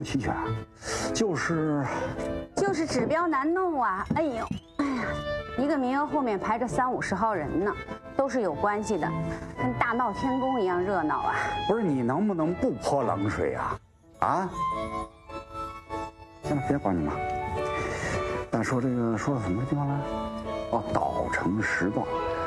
齐全啊，就是指标难弄啊！哎呀，一个名额后面排着30-50号人呢，都是有关系的，跟大闹天宫一样热闹啊！ 不是你能不能不泼冷水啊？啊？行了，别管你妈。但说这个说到什么地方来？哦，《岛城时报》